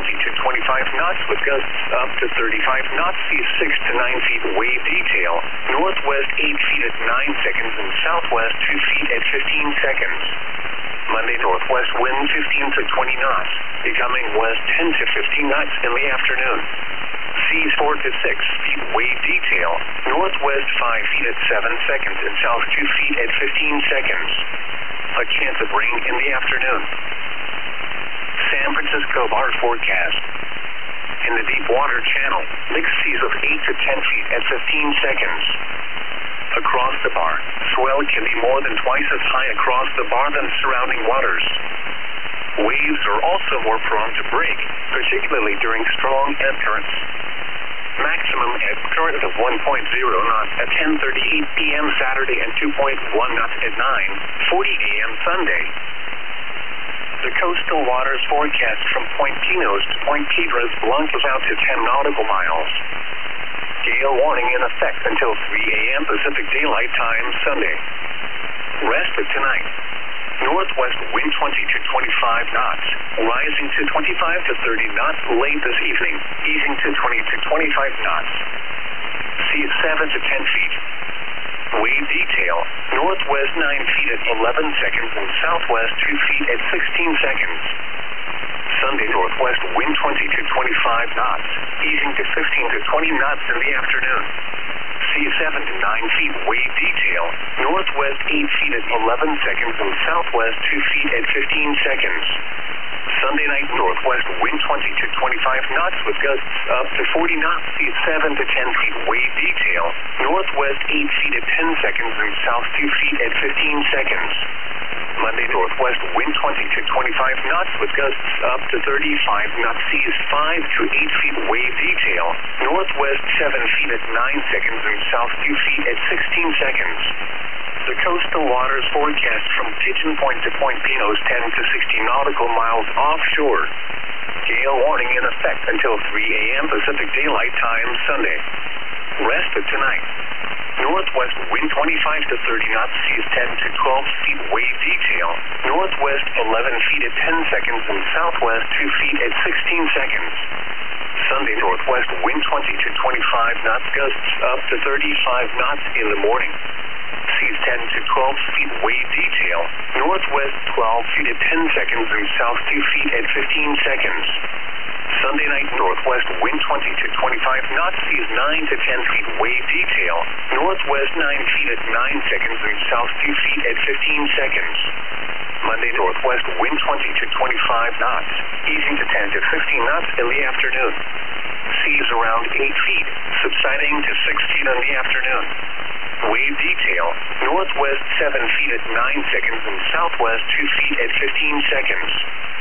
to 25 knots with gusts up to 35 knots. Seas 6 to 9 feet. Wave detail. Northwest 8 feet at 9 seconds and southwest 2 feet at 15 seconds. Monday, northwest wind 15 to 20 knots, becoming west 10 to 15 knots in the afternoon. Seas 4 to 6 feet. Wave detail. Northwest 5 feet at 7 seconds and south 2 feet at 15 seconds. A chance of rain in the afternoon. San Francisco bar forecast. In the deep water channel, mixed seas of 8 to 10 feet at 15 seconds. Across the bar, swell can be more than twice as high across the bar than surrounding waters. Waves are also more prone to break, particularly during strong ebb currents. Maximum ebb current of 1.0 knots at 10:38 p.m. Saturday and 2.1 knots at 9:40 a.m. Sunday. The coastal waters forecast from Point Pinos to Point Piedras Blancas out to 10 nautical miles. Gale warning in effect until 3 a.m. Pacific Daylight Time Sunday. Rest of tonight. Northwest wind 20 to 25 knots, rising to 25 to 30 knots late this evening, easing to 20 to 25 knots. Seas 7 to 10 feet. Wave detail. Northwest 9 feet at 11 seconds and southwest 2 feet at 16 seconds. Sunday, northwest wind 20 to 25 knots, easing to 15 to 20 knots in the afternoon. Seas 7 to 9 feet. Wave detail. Northwest 8 feet at 11 seconds and southwest 2 feet at 15 seconds. Sunday night, northwest wind 20 to 25 knots with gusts up to 40 knots. Seas 7 to 10 feet. Wave detail. Northwest 8 feet at 10 seconds and south 2 feet at 15 seconds. Monday, northwest wind 20 to 25 knots with gusts up to 35 knots. Seas 5 to 8 feet. Wave detail. Northwest 7 feet at 9 seconds and south 2 feet at 16 seconds. The coastal waters forecast from Pigeon Point to Point Pinos 10 to 60 nautical miles offshore. Gale warning in effect until 3 a.m. Pacific Daylight Time Sunday. Rest of tonight. Northwest wind 25 to 30 knots, seas 10 to 12 feet. Wave detail. Northwest 11 feet at 10 seconds and southwest 2 feet at 16 seconds. Sunday, northwest wind 20 to 25 knots, gusts up to 35 knots in the morning. Seas 10 to 12 feet. Wave detail. Northwest 12 feet at 10 seconds and south 2 feet at 15 seconds. Sunday night, northwest wind 20 to 25 knots, seas 9 to 10 feet. Wave detail. Northwest 9 feet at 9 seconds and south 2 feet at 15 seconds. Monday, northwest wind 20 to 25 knots, easing to 10 to 15 knots in the afternoon. Seas around 8 feet, subsiding to 6 feet in the afternoon. Wave detail. Northwest 7 feet at 9 seconds and southwest 2 feet at 15 seconds.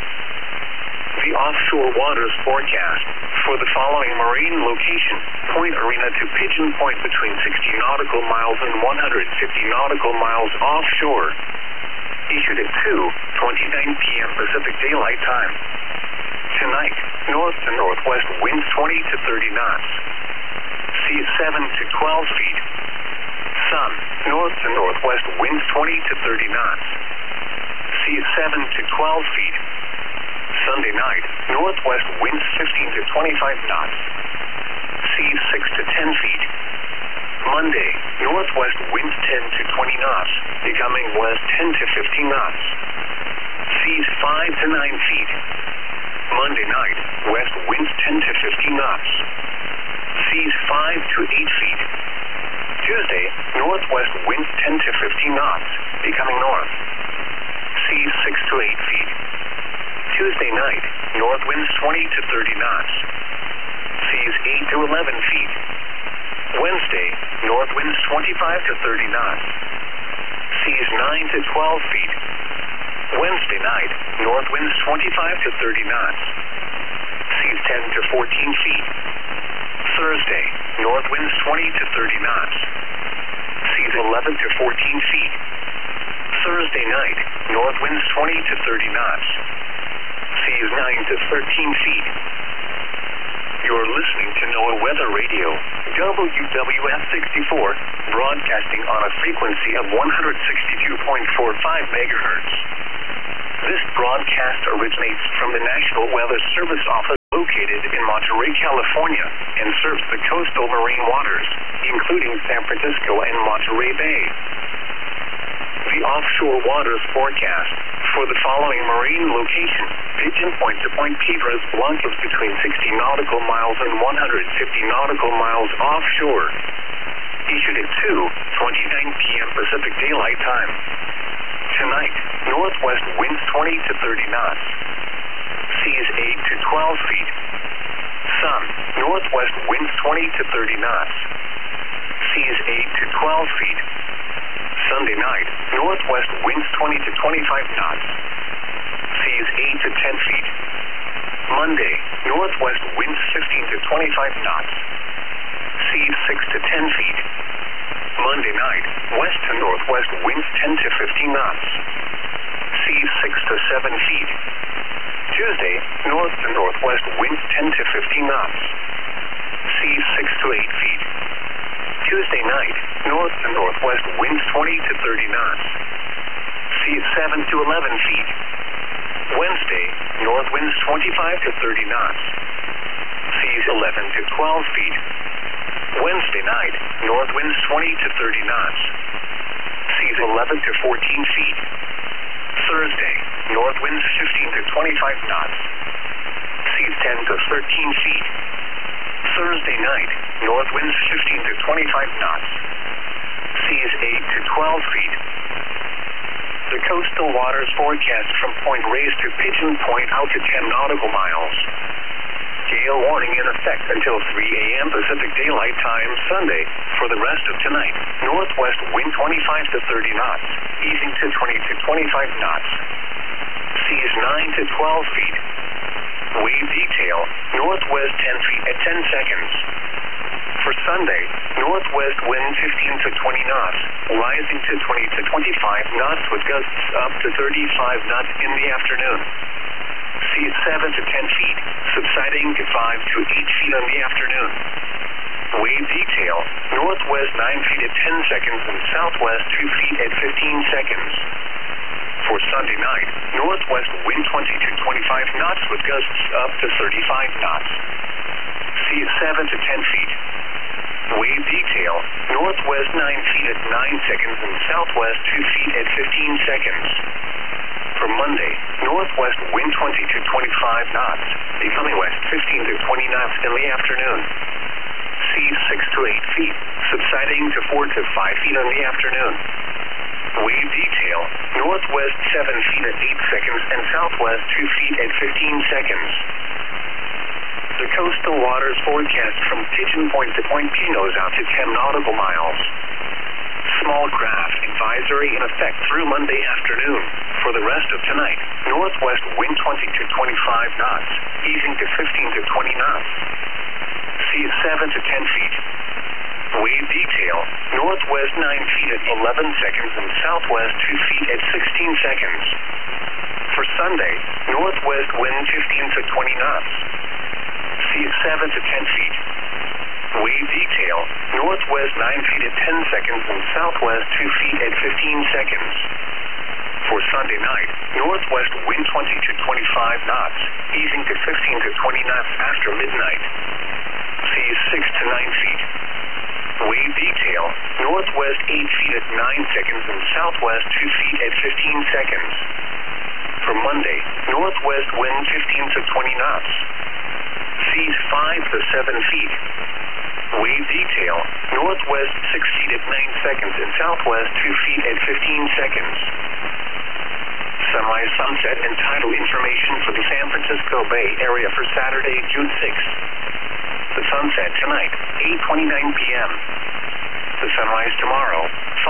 The offshore waters forecast for the following marine location: Point Arena to Pigeon Point between 60 nautical miles and 150 nautical miles offshore. Issued at 2:29 p.m. Pacific Daylight Time. Tonight, north to northwest winds 20 to 30 knots. Seas 7 to 12 feet. Sun, north to northwest winds 20 to 30 knots. Seas 7 to 12 feet. Sunday night, northwest winds 15 to 25 knots. Seas 6 to 10 feet. Monday, northwest winds 10 to 20 knots, becoming west 10 to 15 knots. Seas 5 to 9 feet. Monday night, west winds 10 to 15 knots. Seas 5 to 8 feet. Tuesday, northwest winds 10 to 15 knots, becoming north. Seas 6 to 8 feet. Tuesday night, north winds 20 to 30 knots. Seas 8 to 11 feet. Wednesday, north winds 25 to 30 knots. Seas 9 to 12 feet. Wednesday night, north winds 25 to 30 knots. Seas 10 to 14 feet. Thursday, north winds 20 to 30 knots. Seas 11 to 14 feet. Thursday night, north winds 20 to 30 knots. Seas 9 to 13 feet. You're listening to NOAA Weather Radio, WWF 64, broadcasting on a frequency of 162.45 megahertz. This broadcast originates from the National Weather Service Office located in Monterey, California, and serves the coastal marine waters, including San Francisco and Monterey Bay. The offshore waters forecast for the following marine locations: Pigeon Point to Point Piedras Blancas between 60 nautical miles and 150 nautical miles offshore. Issued at 2:29 p.m. Pacific Daylight Time. Tonight, northwest winds 20 to 30 knots. Seas 8 to 12 feet. Sun, northwest winds 20 to 30 knots. Seas 8 to 12 feet. Sunday night, northwest winds 20 to 25 knots. Seas 8 to 10 feet. Monday, northwest winds 15 to 25 knots. Seas 6 to 10 feet. Monday night, west to northwest winds 10 to 15 knots. Seas 6 to 7 feet. Tuesday, north to northwest winds 10 to 15 knots. Seas 6 to 8 feet. Tuesday night, north to northwest winds 20 to 30 knots. Seas 7 to 11 feet. Wednesday, north winds 25 to 30 knots. Seas 11 to 12 feet. Wednesday night, north winds 20 to 30 knots. Seas 11 to 14 feet. Thursday, north winds 15 to 25 knots. Seas 10 to 13 feet. Thursday night, north winds 15 to 25 knots. Seas 8 to 12 feet. The coastal waters forecast from Point Reyes to Pigeon Point out to 10 nautical miles. Gale warning in effect until 3 a.m. Pacific Daylight Time Sunday. For the rest of tonight, northwest wind 25 to 30 knots, easing to 20 to 25 knots. Seas 9 to 12 feet. Wave detail, northwest 10 feet at 10 seconds. For Sunday, northwest wind 15 to 20 knots, rising to 20 to 25 knots with gusts up to 35 knots in the afternoon. Seas 7 to 10 feet, subsiding to 5 to 8 feet in the afternoon. Wave detail, northwest 9 feet at 10 seconds and southwest 2 feet at 15 seconds. For Sunday night, northwest wind 20 to 25 knots with gusts up to 35 knots. Seas 7 to 10 feet. Wave detail, northwest 9 feet at 9 seconds and southwest 2 feet at 15 seconds. For Monday, northwest wind 20 to 25 knots, becoming west 15 to 20 knots in the afternoon. Seas 6 to 8 feet, subsiding to 4 to 5 feet in the afternoon. Wave detail, northwest 7 feet at 8 seconds and southwest 2 feet at 15 seconds. The coastal waters forecast from Pigeon Point to Point Pinos out to 10 nautical miles. Small craft advisory in effect through Monday afternoon. For the rest of tonight, northwest wind 20 to 25 knots, easing to 15 to 20 knots. Seas 7 to 10 feet. Wave detail, northwest 9 feet at 11 seconds and southwest 2 feet at 16 seconds. For Sunday, northwest wind 15 to 20 knots. Seas 7 to 10 feet. Wave detail, northwest 9 feet at 10 seconds and southwest 2 feet at 15 seconds. For Sunday night, northwest wind 20 to 25 knots, easing to 15 to 20 knots after midnight. Seas 6 to 9 feet. Wave detail, northwest 8 feet at 9 seconds and southwest 2 feet at 15 seconds. For Monday, northwest wind 15 to 20 knots. Seas 5 to 7 feet. Wave detail, northwest 6 feet at 9 seconds and southwest 2 feet at 15 seconds. Sunrise, sunset, and tidal information for the San Francisco Bay Area for Saturday, June 6th. The sunset tonight, 8:29 p.m. The sunrise tomorrow,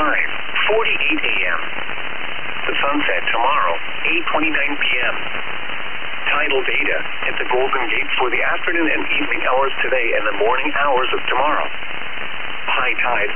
5:48 a.m. The sunset tomorrow, 8:29 p.m. Tidal data at the Golden Gate for the afternoon and evening hours today and the morning hours of tomorrow. High tide,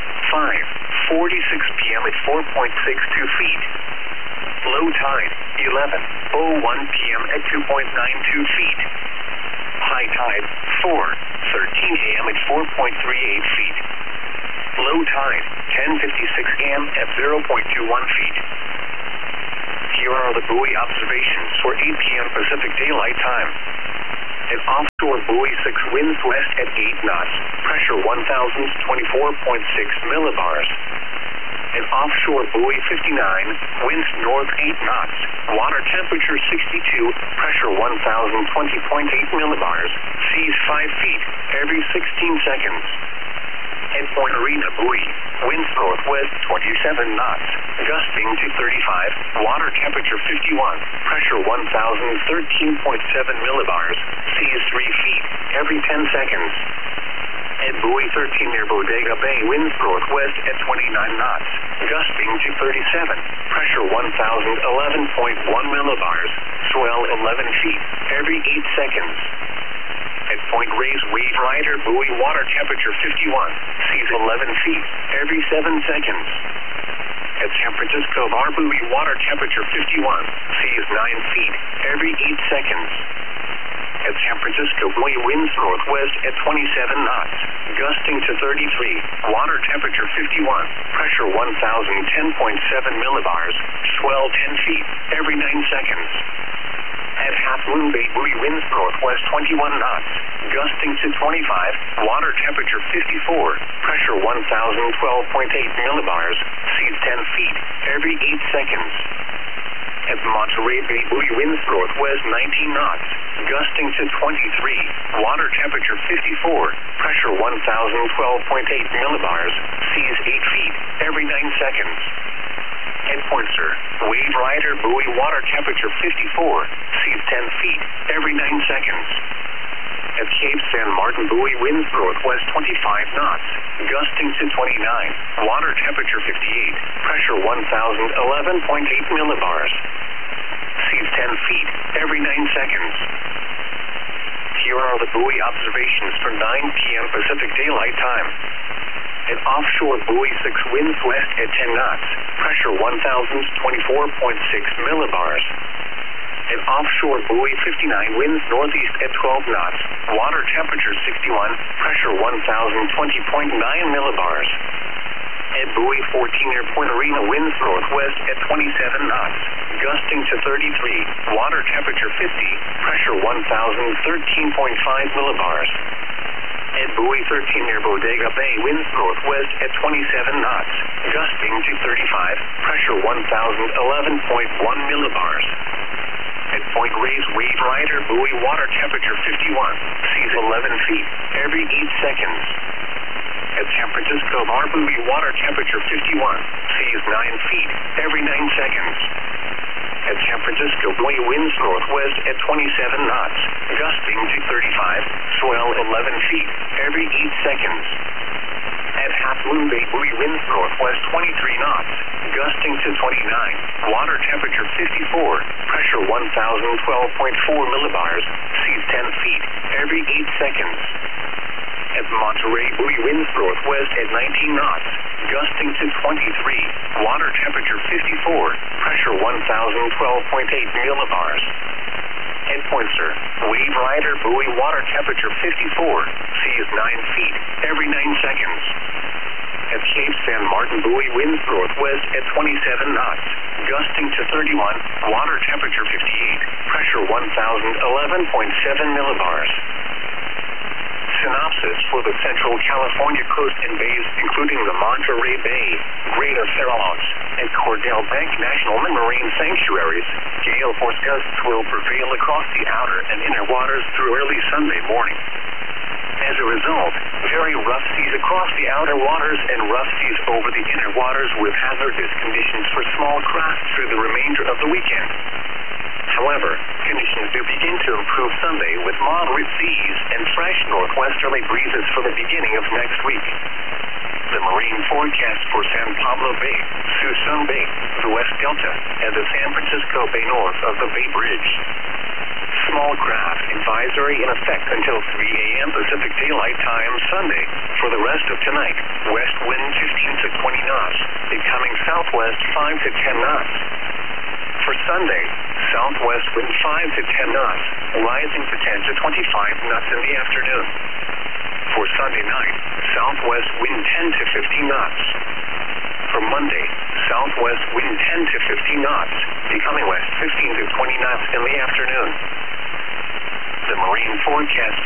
5:46 p.m. at 4.62 feet. Low tide, 11:01 p.m. at 2.92 feet. High tide, 4:13 a.m. at 4.38 feet. Low tide, 10:56 a.m. at 0.21 feet. Here are the buoy observations for 8 p.m. Pacific Daylight Time. An offshore buoy 6 winds west at 8 knots, pressure 1,024.6 millibars. An offshore buoy 59, winds north 8 knots, water temperature 62, pressure 1,020.8 millibars, seas 5 feet, every 16 seconds. At Point Arena buoy, winds northwest 27 knots, gusting to 35, water temperature 51, pressure 1,013.7 millibars, seas 3 feet, every 10 seconds. At buoy 13 near Bodega Bay, winds northwest at 29 knots, gusting to 37, pressure 1,011.1 millibars, swell 11 feet, every 8 seconds. At Point Reyes Wave Rider buoy, water temperature 51, seas 11 feet, every 7 seconds. At San Francisco Bar buoy, water temperature 51, seas 9 feet, every 8 seconds. At San Francisco buoy, winds northwest at 27 knots, gusting to 33, water temperature 51, pressure 1,010.7 millibars, swell 10 feet, every 9 seconds. At Half Moon Bay buoy, winds northwest 21 knots, gusting to 25, water temperature 54, pressure 1,012.8 millibars, seas 10 feet, every 8 seconds. At Monterey Bay buoy, winds northwest 19 knots, gusting to 23, water temperature 54, pressure 1,012.8 millibars, seas 8 feet, every 9 seconds. At Pointser, Wave Rider buoy, water temperature 54, seas 10 feet, every 9 seconds. At Cape San Martin buoy, winds northwest 25 knots, gusting to 29, water temperature 58, pressure 1,011.8 millibars, seas 10 feet, every 9 seconds. Here are the buoy observations for 9 p.m. Pacific Daylight Time. At offshore buoy 6 winds west at 10 knots, pressure 1,024.6 millibars. At offshore buoy 59 winds northeast at 12 knots, water temperature 61, pressure 1,020.9 millibars. At buoy 14 near Point Arena, winds northwest at 27 knots, gusting to 33, water temperature 50, pressure 1,013.5 millibars. At buoy 13 near Bodega Bay, winds northwest at 27 knots, gusting to 35, pressure 1,011.1 millibars. At Point Reyes Wave Rider buoy, water temperature 51, seas 11 feet, every 8 seconds. At San Francisco Bar buoy, water temperature 51, seas 9 feet, every 9 seconds. At San Francisco buoy, winds northwest at 27 knots, gusting to 35, swell 11 feet, every 8 seconds. At Half Moon Bay buoy, winds northwest 23 knots, gusting to 29, water temperature 54, pressure 1,012.4 millibars, seas 10 feet, every 8 seconds. At Monterey buoy, winds northwest at 19 knots, gusting to 23, water temperature 54, pressure 1,012.8 millibars. At Pointser, Wave Rider buoy, water temperature 54, seas 9 feet, every 9 seconds. At Cape San Martin buoy, winds northwest at 27 knots, gusting to 31, water temperature 58, pressure 1,011.7 millibars. Synopsis for the Central California coast and bays, including the Monterey Bay, Greater Farallones, and Cordell Bank National Marine Sanctuaries, gale force gusts will prevail across the outer and inner waters through early Sunday morning. As a result, very rough seas across the outer waters and rough seas over the inner waters with hazardous conditions for small craft through the remainder of the weekend. However, conditions do begin to improve Sunday with moderate seas and fresh northwesterly breezes for the beginning of next week. The marine forecast for San Pablo Bay, Suisun Bay, the West Delta, and the San Francisco Bay north of the Bay Bridge. Small craft advisory in effect until 3 a.m. Pacific Daylight Time Sunday. For the rest of tonight, west wind 15 to 20 knots, becoming southwest 5 to 10 knots. For Sunday, southwest wind 5 to 10 knots, rising to 10 to 25 knots in the afternoon. For Sunday night, southwest wind 10 to 15 knots. For Monday, southwest wind 10 to 15 knots, becoming west 15 to 20 knots in the afternoon. the marine forecast